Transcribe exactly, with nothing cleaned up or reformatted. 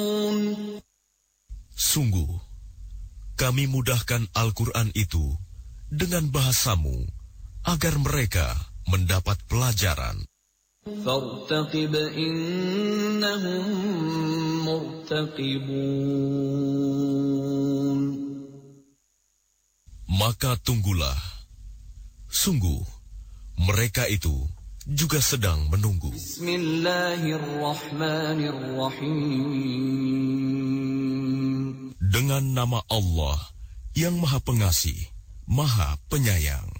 Sungguh, kami mudahkan Al-Quran itu dengan bahasamu agar mereka mendapat pelajaran. فارتقب إنهم مرتقبون. Maka tunggulah, sungguh mereka itu juga sedang menunggu. Bismillahirrahmanirrahim. Dengan nama Allah yang Maha Pengasih, Maha Penyayang.